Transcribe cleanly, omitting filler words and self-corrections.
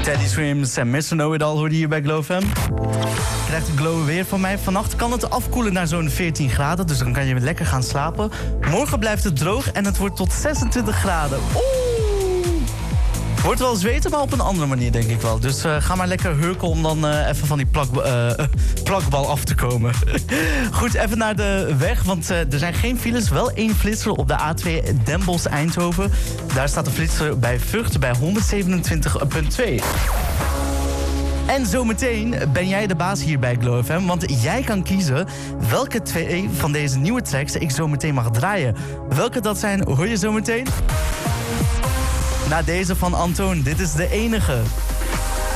Teddy Swims en Mr. Know-It-All hoorde hier bij Glow FM. Krijgt een glow weer van mij. Vannacht kan het afkoelen naar zo'n 14 graden, dus dan kan je lekker gaan slapen. Morgen blijft het droog en het wordt tot 26 graden. Oeh! Wordt wel zweten, maar op een andere manier, denk ik wel. Dus ga maar lekker hurken om dan even van die plakbal af te komen. Goed, even naar de weg, want er zijn geen files. Wel 1 flitser op de A2 Den Bosch-Eindhoven. Daar staat de flitser bij Vught bij 127,2. En zometeen ben jij de baas hier bij Glow FM, want jij kan kiezen welke 2 van deze nieuwe tracks ik zometeen mag draaien. Welke dat zijn, hoor je zometeen? Na deze van Antoon, dit is de enige.